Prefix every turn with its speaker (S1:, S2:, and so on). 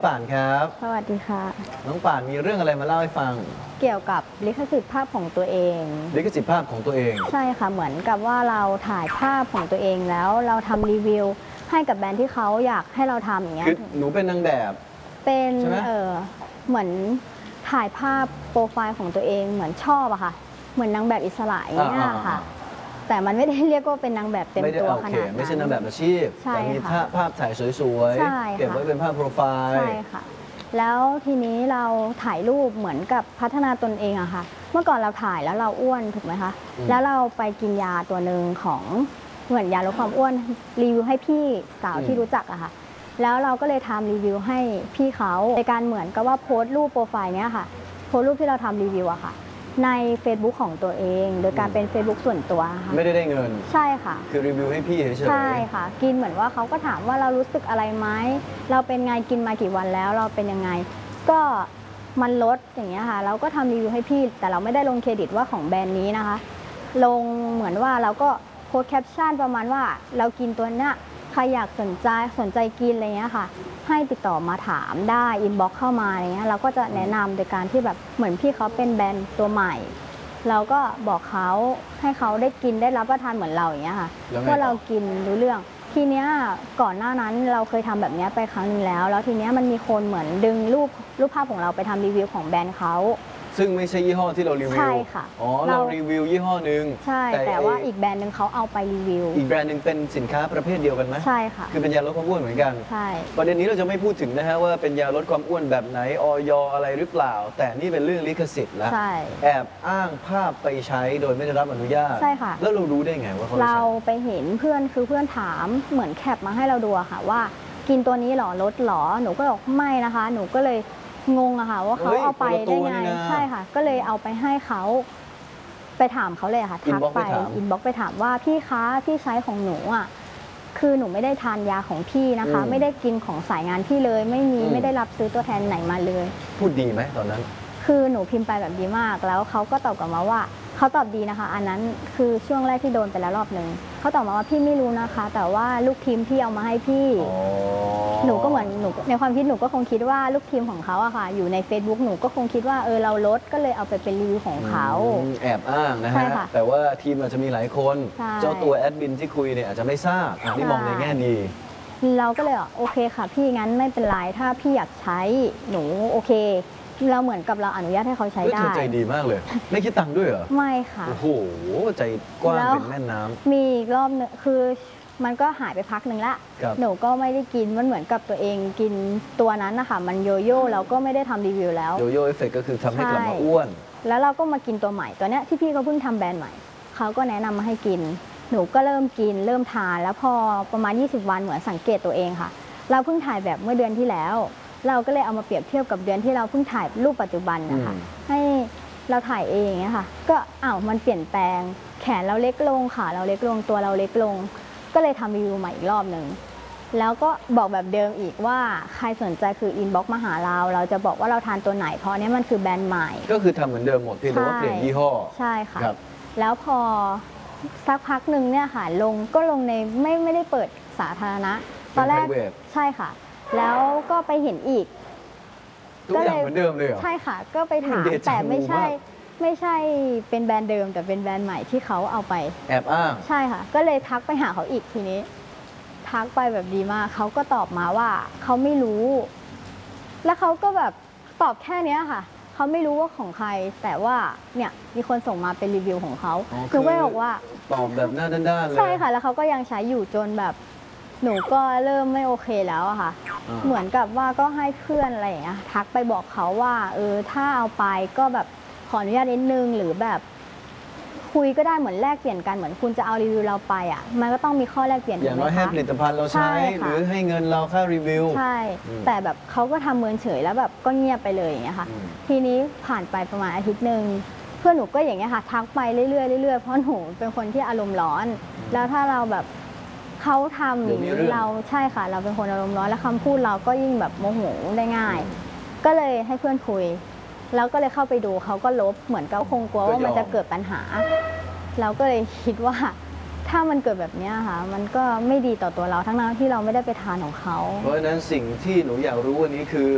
S1: ป่านครับ
S2: สวัสดีค่ะ
S1: น้องป่านมีเรื่องอะไรมาเล่าให้ฟัง
S2: เกี่ยวกับลิขสิทธิ์ภาพของตัวเอง
S1: ลิขสิทธิ์ภาพของตัวเอง
S2: ใช่ค่ะเหมือนกับว่าเราถ่ายภาพของตัวเองแล้วเราทำรีวิวให้กับแบรนด์ที่เขาอยากให้เราทำอย่างเงี้ย
S1: คือหนูเป็นนางแบบ
S2: เป็น
S1: ใช่ไหม
S2: เหมือนถ่ายภาพโปรไฟล์ของตัวเองเหมือนชอบอะค่ะเหมือนนางแบบอิสระอย่างเงี้ยค่ะแต่มันไม่ได้เรียกว่าเป็นนางแบบเต็มตัวขนาดนั้น
S1: ไม่ใช่นางแบบอาชีพแต่มีภาพถ่ายสวยๆเก็บไว้เป็นภาพโปรไฟล์
S2: ใช่ค่ะแล้วทีนี้เราถ่ายรูปเหมือนกับพัฒนาตนเองอะค่ะเมื่อก่อนเราถ่ายแล้วเราอ้วนถูกไหมคะแล้วเราไปกินยาตัวหนึ่งของเหมือนยาลดความอ้วนรีวิวให้พี่สาวที่รู้จักอะค่ะแล้วเราก็เลยทำรีวิวให้พี่เขาในการเหมือนกับว่าโพสต์รูปโปรไฟล์เนี้ยค่ะโพสต์รูปที่เราทำรีวิวอะค่ะใน Facebook ของตัวเองโดยการเป็น Facebook ส่วนตัวค่ะ
S1: ไม่ได้เงิน
S2: ใช่ค่ะ
S1: คือรีวิวให้พี่เฉยๆ
S2: ใช่ค่ะกินเหมือนว่าเขาก็ถามว่าเรารู้สึกอะไรไหมเราเป็นไงกินมากี่วันแล้วเราเป็นยังไงก็มันลดอย่างเงี้ยค่ะเราก็ทำรีวิวให้พี่แต่เราไม่ได้ลงเครดิตว่าของแบรนด์นี้นะคะลงเหมือนว่าเราก็โพสแคปชั่นประมาณว่าเรากินตัวเนี้ยใครอยากสนใจกินอะไรเงี้ยค่ะให้ติดต่อมาถามได้อินบ็อกซ์เข้ามาอะไรเงี้ยเราก็จะแนะนำโดยการที่แบบเหมือนพี่เขาเป็นแบรนด์ตัวใหม่เราก็บอกเขาให้เขาได้กินได้รับประทานเหมือนเราอย่างเงี้ยค่ะว่าเรากินรู้เรื่องทีเนี้ยก่อนหน้านั้นเราเคยทำแบบนี้ไปครั้งนึงแล้วทีเนี้ยมันมีคนเหมือนดึงรูปภาพของเราไปทำรีวิวของแบรนด์เขา
S1: ซึ่งไม่ใช่ยี่ห้อที่เรารีวิว
S2: ใช่ค่ะ
S1: อ๋อเรารีวิวยี่ห้อหนึ่ง
S2: ใช่แต่ว่าอีกแบรนด์หนึ่งเขาเอาไปรีวิว
S1: อีกแบรนด์หนึ่งเป็นสินค้าประเภทเดียวกันไหม
S2: ใช่ค่ะ
S1: คือเป็นยาลดความอ้วนเหมือนกัน
S2: ใช่
S1: ประเด็นนี้เราจะไม่พูดถึงนะฮะว่าเป็นยาลดความอ้วนแบบไหนอย.อะไรหรือเปล่าแต่นี่เป็นเรื่องลิขสิทธิ์แล้วแอบอ้างภาพไปใช้โดยไม่ได้รับอนุญาต
S2: ใช่ค่ะ
S1: แล้วเรารู้ได้ไงว่าเขา
S2: เราไปเห็นเพื่อนคือเพื่อนถามเหมือนแคปมาให้เราดูค่ะว่ากินตัวนี้หรอลดหรอหนูก็บอกไม่นะคะหนูก็เลยงงอะค่ะว่าเขาเอาไปได้ไงใช่ค่ะก็เลยเอาไปให้เขาไปถามเขาเลยค่ะทักไปอินบ็อกไปถามว่าพี่คะพี่ใช้ของหนูอะคือหนูไม่ได้ทานยาของพี่นะคะไม่ได้กินของสายงานพี่เลยไม่ได้รับซื้อตัวแทนไหนมาเลย
S1: พูดดีไหมตอนนั้น
S2: คือหนูพิมพ์ไปแบบดีมากแล้วเขาก็ตอบกลับมาว่าเขาตอบดีนะคะอันนั้นคือช่วงแรกที่โดนไปแล้วรอบหนึ่งเขาตอบมาว่าพี่ไม่รู้นะคะแต่ว่าลูกทีมพี่เอามาให้พี่หนูก็เหมือนหนูในความคิดหนูก็คงคิดว่าลูกทีมของเขาอะค่ะอยู่ใน Facebook หนูก็คงคิดว่าเราลดก็เลยเอาไปเป็นรีวิวของเขา
S1: แอบอ้างนะฮะแต่ว่าทีมอาจจะมีหลายคนเจ้าตัวแอดมินที่คุยเนี่ยอาจจะไม่ทราบนี่มองในแง่ดี
S2: เราก็เลยโอเคค่ะพี่งั้นไม่เป็นไรถ้าพี่อยากใช้หนูโอเคเราเหมือนกับเราอนุญาตให้เขาใช้ได้
S1: ใจดีมากเลยไม่คิดตังค์ด้วยเหรอ
S2: ไม่ค่ะ
S1: โอ้โหใจกว้างเป็นแม่น้ำ
S2: มีอีกรอบนึงคือมันก็หายไปพักหนึ่งละหนูก็ไม่ได้กินมันเหมือนกับตัวเองกินตัวนั้นนะคะมันโยโย่เราก็ไม่ได้ทำรีวิวแล้ว
S1: โยโย่เอฟเฟกต์ก็คือทำให้กลับมาอ้วน
S2: แล้วเราก็มากินตัวใหม่ตัวเนี้ยที่พี่เขาเพิ่งทำแบรนด์ใหม่เขาก็แนะนำมาให้กินหนูก็เริ่มกินเริ่มทานแล้วพอประมาณ20 วันเหมือนสังเกตตัวเองค่ะเราเพิ่งถ่ายแบบเมื่อเดือนที่แล้วเราก็เลยเอามาเปรียบเทียบกับเดือนที่เราเพิ่งถ่ายรูปปัจจุบันนะคะให้เราถ่ายเองเนี่ยค่ะก็มันเปลี่ยนแปลงแขนเราเล็กลงขาเราเล็กลงตัวเราเล็กลงก็เลยทำรีวิวใหม่อีกรอบหนึ่งแล้วก็บอกแบบเดิมอีกว่าใครสนใจคืออินบ็อกซ์มาหาเราจะบอกว่าเราทานตัวไหนเพราะนี้มันคือแบรนด์ใหม่
S1: ก็คือทำเหมือนเดิมหมดเพียงแต่ว่าเปลี่ยนยี่ห้อ
S2: ใช่ค่ะแล้วพอสักพักหนึ่งเนี่ยค่ะลงในไม่ได้เปิดสาธารณะตอนแรกใช่ค่ะแล้วก็ไปเห็นอีก
S1: ทุกอย่างเหมือนเดิมเลยเหรอ
S2: ใช่ค่ะก็ไปถามแต่ไม่ใช่เป็นแบรนด์เดิมแต่เป็นแบรนด์ใหม่ที่เขาเอาไป
S1: แอบอ้าง
S2: ใช่ค่ะก็เลยทักไปหาเขาอีกทีนี้ทักไปแบบดีมากเขาก็ตอบมาว่าเขาไม่รู้แล้วเขาก็แบบตอบแค่นี้ค่ะเขาไม่รู้ว่าของใครแต่ว่าเนี่ยมีคนส่งมาเป็นรีวิวของเขาคือก็บอกว่า
S1: ตอบแบบหน้าด้านๆเลย
S2: ใช่ค่ะแล้วเขาก็ยังใช้อยู่จนแบบหนูก็เริ่มไม่โอเคแล้วอะค่ะเหมือนกับว่าก็ให้เพื่อนอะไรอย่างเงี้ยทักไปบอกเขาว่าถ้าเอาไปก็แบบขออนุญาตนิดนึงหรือแบบคุยก็ได้เหมือนแลกเปลี่ยนกันเหมือนคุณจะเอารีวิวเราไปอ่ะมันก็ต้องมีข้อแลกเปลี่ยน
S1: อย่างน้อยให้ผลิตภัณฑ์เราใช้หรือให้เงินเราค่ารีวิว
S2: ใช่แต่แบบเขาก็ทำเมินเฉยแล้วแบบก็เงียบไปเลยอย่างเงี้ยค่ะทีนี้ผ่านไปประมาณอาทิตย์หนึ่งเพื่อนหนูก็อย่างเงี้ยค่ะทักไปเรื่อยๆเรื่อยๆเพราะหนูเป็นคนที่อารมณ์ร้อนแล้วถ้าเราแบบเขาทำอย่างนี้เราใช่ค่ะเราเป็นคนอารมณ์ร้อนแล้วคำพูดเราก็ยิ่งแบบโมโหได้ง่ายก็เลยให้เพื่อนคุยแล้วก็เลยเข้าไปดูเขาก็ลบเหมือนกับคงกลัวว่ามันจะเกิดปัญหาเราก็เลยคิดว่าถ้ามันเกิดแบบนี้ค่ะมันก็ไม่ดีต่อตัวเราทั้งนั้นที่เราไม่ได้ไปทานของเขา
S1: เพราะฉะนั้นสิ่งที่หนูอยากรู้วันนี้คือ